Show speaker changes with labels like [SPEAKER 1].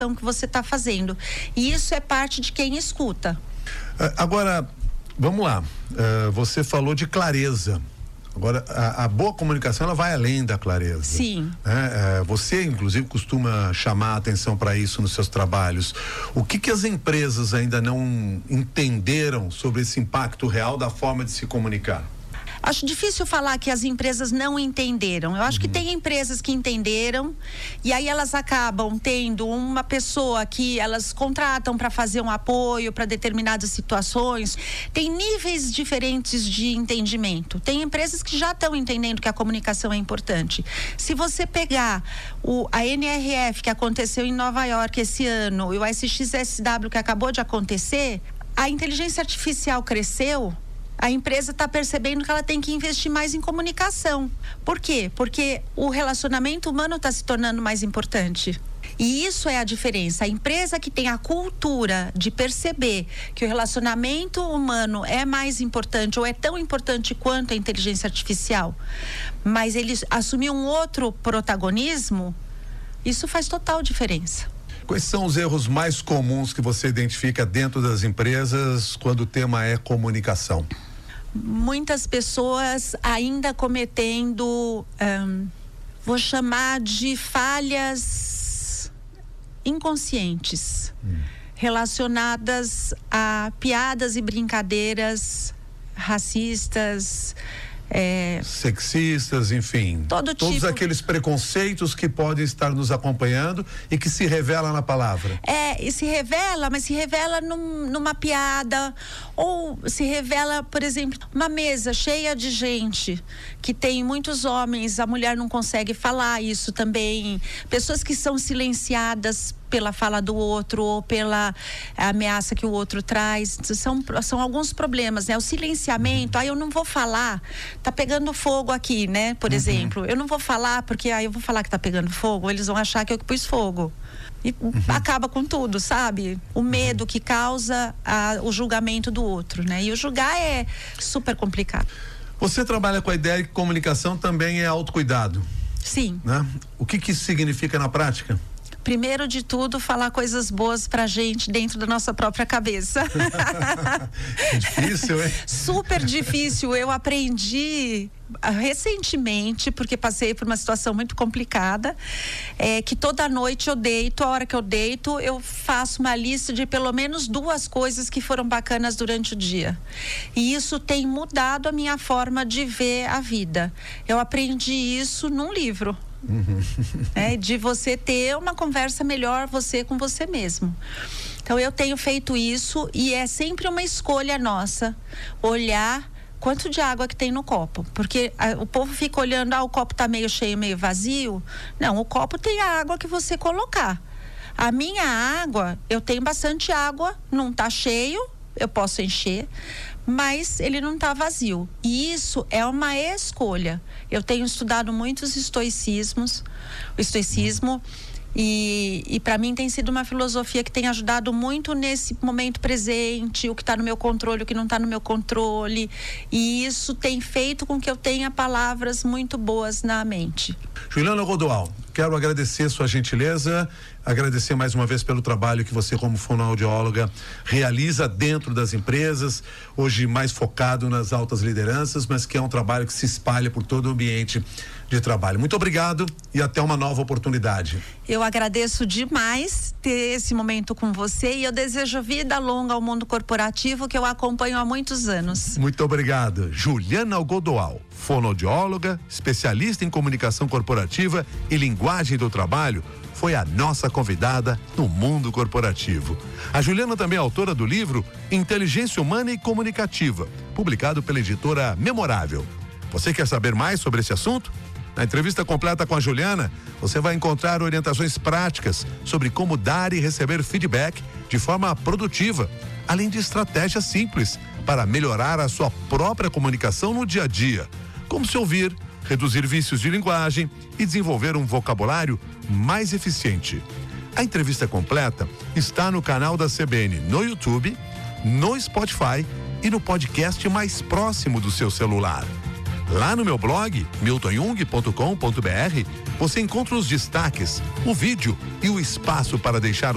[SPEAKER 1] que você está fazendo. E isso é parte de quem escuta.
[SPEAKER 2] Agora, vamos lá. Você falou de clareza. Agora, a boa comunicação, ela vai além da clareza.
[SPEAKER 1] Sim.
[SPEAKER 2] Você, inclusive, costuma chamar a atenção para isso nos seus trabalhos. O que as empresas ainda não entenderam sobre esse impacto real da forma de se comunicar?
[SPEAKER 1] Acho difícil falar que as empresas não entenderam. Eu acho que tem empresas que entenderam e aí elas acabam tendo uma pessoa que elas contratam para fazer um apoio para determinadas situações. Tem níveis diferentes de entendimento. Tem empresas que já estão entendendo que a comunicação é importante. Se você pegar a NRF que aconteceu em Nova York esse ano e o SXSW que acabou de acontecer, a inteligência artificial cresceu. A empresa está percebendo que ela tem que investir mais em comunicação. Por quê? Porque o relacionamento humano está se tornando mais importante. E isso é a diferença. A empresa que tem a cultura de perceber que o relacionamento humano é mais importante ou é tão importante quanto a inteligência artificial, mas ele assumir um outro protagonismo, isso faz total diferença.
[SPEAKER 2] Quais são os erros mais comuns que você identifica dentro das empresas quando o tema é comunicação?
[SPEAKER 1] Muitas pessoas ainda cometendo, vou chamar de falhas inconscientes, relacionadas a piadas e brincadeiras racistas,
[SPEAKER 2] sexistas, enfim, todos aqueles preconceitos que podem estar nos acompanhando e que se revela na palavra.
[SPEAKER 1] E se revela, mas se revela numa piada, ou se revela, por exemplo, uma mesa cheia de gente, que tem muitos homens, a mulher não consegue falar isso também, pessoas que são silenciadas pela fala do outro ou pela ameaça que o outro traz, são alguns problemas, né? O silenciamento, eu não vou falar, tá pegando fogo aqui, né? Por exemplo, eu não vou falar porque eu vou falar que tá pegando fogo, eles vão achar que eu que pus fogo. E acaba com tudo, sabe? O medo que causa o julgamento do outro, né? E o julgar é super complicado.
[SPEAKER 2] Você trabalha com a ideia de que comunicação também é autocuidado.
[SPEAKER 1] Sim.
[SPEAKER 2] Né? O que isso significa na prática?
[SPEAKER 1] Primeiro de tudo, falar coisas boas pra gente dentro da nossa própria cabeça.
[SPEAKER 2] É difícil, hein?
[SPEAKER 1] Super difícil. Eu aprendi recentemente, porque passei por uma situação muito complicada, que toda noite eu deito, a hora que eu deito, eu faço uma lista de pelo menos 2 coisas que foram bacanas durante o dia. E isso tem mudado a minha forma de ver a vida. Eu aprendi isso num livro. De você ter uma conversa melhor você com você mesmo. Então eu tenho feito isso e é sempre uma escolha nossa olhar quanto de água que tem no copo, porque o povo fica olhando, o copo tá meio cheio, meio vazio. Não, o copo tem a água que você colocar. A minha água, eu tenho bastante água, não tá cheio, eu posso encher, mas ele não está vazio. E isso é uma escolha. Eu tenho estudado muitos estoicismo e para mim tem sido uma filosofia que tem ajudado muito nesse momento presente, o que está no meu controle, o que não está no meu controle, e isso tem feito com que eu tenha palavras muito boas na mente.
[SPEAKER 2] Juliana Godoal, quero agradecer sua gentileza, agradecer mais uma vez pelo trabalho que você, como fonoaudióloga, realiza dentro das empresas, hoje mais focado nas altas lideranças, mas que é um trabalho que se espalha por todo o ambiente de trabalho. Muito obrigado e até uma nova oportunidade.
[SPEAKER 1] Eu agradeço demais ter esse momento com você e eu desejo vida longa ao mundo corporativo, que eu acompanho há muitos anos.
[SPEAKER 2] Muito obrigado. Juliana Godoal, fonoaudióloga, especialista em comunicação corporativa e linguagem do trabalho, foi a nossa convidada no mundo corporativo. A Juliana também é autora do livro Inteligência Humana e Comunicativa, publicado pela editora Memorável. Você quer saber mais sobre esse assunto? Na entrevista completa com a Juliana, você vai encontrar orientações práticas sobre como dar e receber feedback de forma produtiva, além de estratégias simples para melhorar a sua própria comunicação no dia a dia, como se ouvir, reduzir vícios de linguagem e desenvolver um vocabulário mais eficiente. A entrevista completa está no canal da CBN no YouTube, no Spotify e no podcast mais próximo do seu celular. Lá no meu blog, miltonjung.com.br, você encontra os destaques, o vídeo e o espaço para deixar